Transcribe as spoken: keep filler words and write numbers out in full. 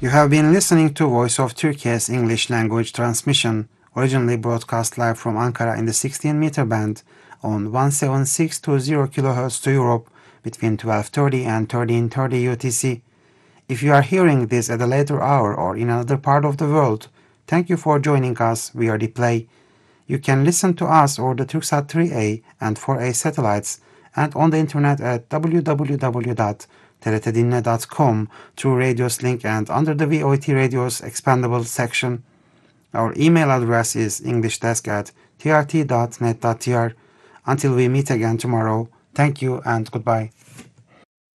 You have been listening to Voice of Turkey's English language transmission, originally broadcast live from Ankara in the sixteen meter band on one seven six two zero kilohertz to Europe between twelve thirty and thirteen thirty U T C. If you are hearing this at a later hour or in another part of the world, thank you for joining us via replay. You can listen to us or the Turksat three A and four A satellites and on the internet at w w w dot t r t dinle dot com through Radios link and under the V O T Radio's expandable section. Our email address is englishdesk at t r t dot net dot t r. Until we meet again tomorrow, thank you and goodbye.